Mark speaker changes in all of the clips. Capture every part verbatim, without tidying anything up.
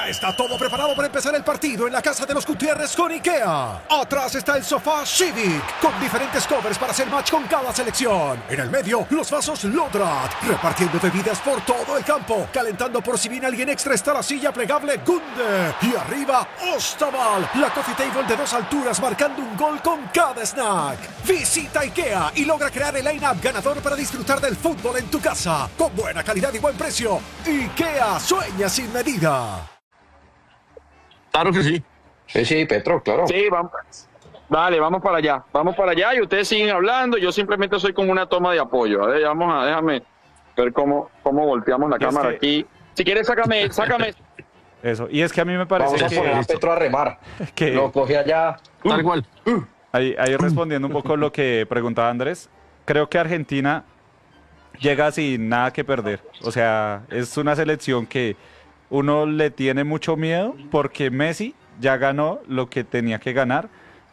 Speaker 1: Ya está todo preparado para empezar el partido en la casa de los Gutiérrez con IKEA. Atrás está el sofá Civic, con diferentes covers para hacer match con cada selección. En el medio, los vasos Lodrat, repartiendo bebidas por todo el campo. Calentando por si viene alguien extra está la silla plegable Gunde. Y arriba, Ostaval, la coffee table de dos alturas marcando un gol con cada snack. Visita IKEA y logra crear el line-up ganador para disfrutar del fútbol en tu casa. Con buena calidad y buen precio. IKEA, sueña sin medida.
Speaker 2: Claro que sí.
Speaker 3: Sí, sí, Petro, claro.
Speaker 2: Sí, vamos. Dale, vamos para allá. Vamos para allá y ustedes siguen hablando. Yo simplemente soy como una toma de apoyo. A ver, vamos a, déjame ver cómo, cómo volteamos la
Speaker 4: Y es
Speaker 2: cámara
Speaker 4: que-
Speaker 2: aquí. Si quieres, sácame, sácame.
Speaker 4: Eso. Y es que a mí me parece
Speaker 3: Vamos a
Speaker 4: que,
Speaker 3: poner a Petro a remar.
Speaker 4: que
Speaker 3: Lo coge allá.
Speaker 2: Tal cual.
Speaker 4: ahí, ahí respondiendo un poco lo que preguntaba Andrés, creo que Argentina llega sin nada que perder. O sea, es una selección que uno le tiene mucho miedo porque Messi ya ganó lo que tenía que ganar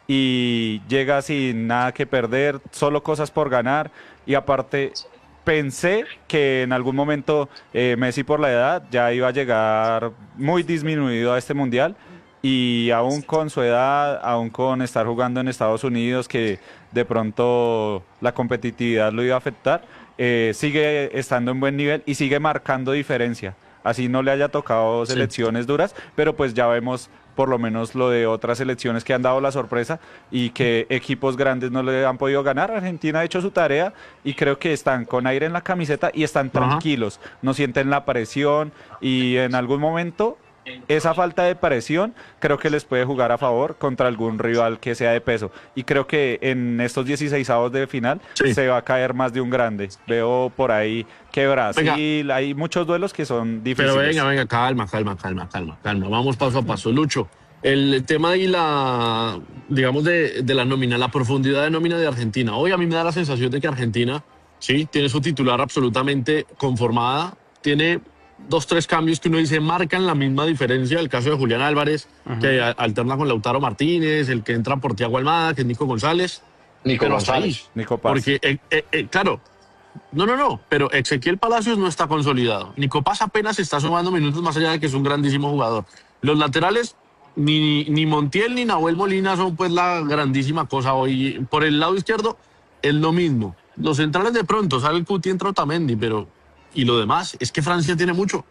Speaker 4: y llega sin nada que perder, solo cosas por ganar. Y aparte, pensé que en algún momento eh, Messi por la edad ya iba a llegar muy disminuido a este mundial. Y aún con su edad, aún con estar jugando en Estados Unidos, que de pronto la competitividad lo iba a afectar, eh, sigue estando en buen nivel y sigue marcando diferencia. Así no le haya tocado selecciones duras, pero pues ya vemos por lo menos lo de otras selecciones que han dado la sorpresa y que equipos grandes no le han podido ganar. Argentina ha hecho su tarea y creo que están con aire en la camiseta y están tranquilos, no sienten la presión y en algún momento esa falta de presión creo que les puede jugar a favor contra algún rival que sea de peso. Y creo que en estos dieciseisavos de final
Speaker 2: Sí.
Speaker 4: se va a caer más de un grande. Veo por ahí que Brasil, hay muchos duelos que son difíciles.
Speaker 2: Pero venga, venga, calma, calma, calma, calma, calma. Vamos paso a paso. Lucho, el tema y la, digamos, de, de la nómina, la profundidad de nómina de Argentina. Hoy a mí me da la sensación de que Argentina, sí, tiene su titular absolutamente conformada, tiene dos, tres cambios que uno dice marcan la misma diferencia. El caso de Julián Álvarez, que a- alterna con Lautaro Martínez, el que entra por Thiago Almada, que es Nico González.
Speaker 3: Nico
Speaker 2: Pero hasta ahí.
Speaker 3: González.
Speaker 4: Nico Paz.
Speaker 2: Porque, eh, eh, eh, claro, no, no, no, pero Ezequiel Palacios no está consolidado. Nico Paz apenas está sumando minutos más allá de que es un grandísimo jugador. Los laterales, ni, ni Montiel ni Nahuel Molina son pues la grandísima cosa hoy. Por el lado izquierdo es lo mismo. Los centrales de pronto, sale el Cuti, entra Otamendi, pero... Y lo demás, es que Francia tiene mucho.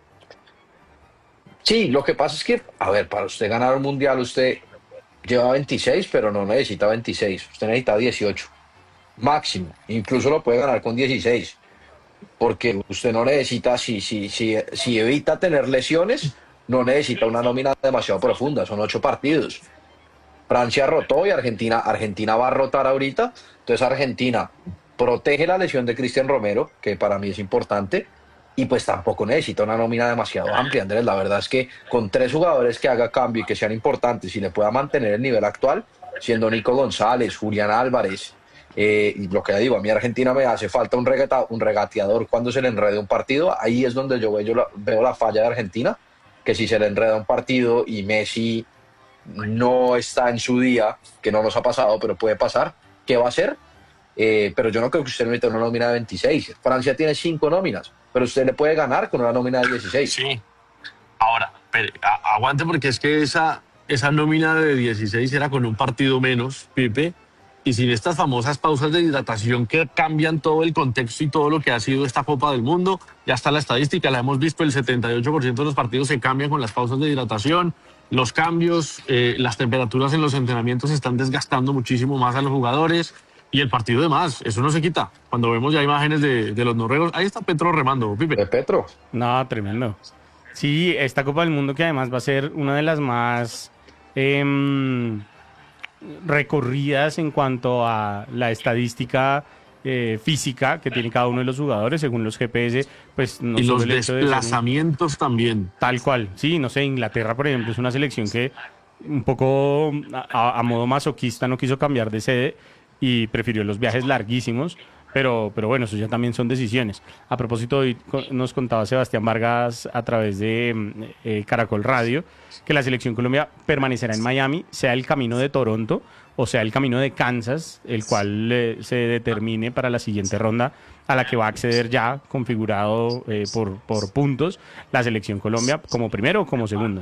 Speaker 3: Sí, lo que pasa es que, a ver, para usted ganar un mundial, usted lleva veintiséis, pero no necesita veintiséis. Usted necesita dieciocho. Máximo. Incluso lo puede ganar con dieciséis. Porque usted no necesita, si, si, si, si evita tener lesiones, no necesita una nómina demasiado profunda. Son ocho partidos. Francia rotó y Argentina, Argentina va a rotar ahorita. Entonces Argentina protege la lesión de Cristian Romero, que para mí es importante, y pues tampoco necesita una nómina demasiado amplia, Andrés. La verdad es que con tres jugadores que haga cambio y que sean importantes y le pueda mantener el nivel actual, siendo Nico González, Julián Álvarez, eh, y lo que digo, a mí Argentina me hace falta un, regata, un regateador cuando se le enrede un partido. Ahí es donde yo veo, yo la, veo la falla de Argentina, que si se le enreda un partido y Messi no está en su día, que no nos ha pasado, pero puede pasar, ¿qué va a hacer? Eh, pero yo no creo que usted necesite una nómina de veintiséis. Francia tiene cinco nóminas, pero usted le puede ganar con una nómina de dieciséis.
Speaker 2: Sí. Ahora, pero, a- aguante porque es que esa, esa nómina de dieciséis era con un partido menos, Pipe, y sin estas famosas pausas de hidratación que cambian todo el contexto y todo lo que ha sido esta Copa del Mundo. Ya está la estadística, la hemos visto, el setenta y ocho por ciento de los partidos se cambian con las pausas de hidratación. Los cambios, eh, las temperaturas en los entrenamientos están desgastando muchísimo más a los jugadores. Y el partido de más, eso no se quita. Cuando vemos ya imágenes de, de los noruegos, ahí está Petro remando, Pipe.
Speaker 3: De Petro.
Speaker 5: No, tremendo. Sí, esta Copa del Mundo que además va a ser una de las más em, recorridas en cuanto a la estadística eh, física que tiene cada uno de los jugadores según los G P S, pues no
Speaker 2: Y
Speaker 5: solo
Speaker 2: los
Speaker 5: el hecho de ser un-
Speaker 2: desplazamientos también.
Speaker 5: tal cual. Sí, no sé, Inglaterra, por ejemplo, es una selección que un poco a, a modo masoquista no quiso cambiar de sede y prefirió los viajes larguísimos, pero, pero bueno, eso ya también son decisiones. A propósito, hoy co- nos contaba Sebastián Vargas a través de mm, eh, Caracol Radio que la selección Colombia permanecerá en Miami, sea el camino de Toronto o sea el camino de Kansas, el cual eh, se determine para la siguiente ronda a la que va a acceder ya configurado eh, por, por puntos la selección Colombia como primero o como segundo.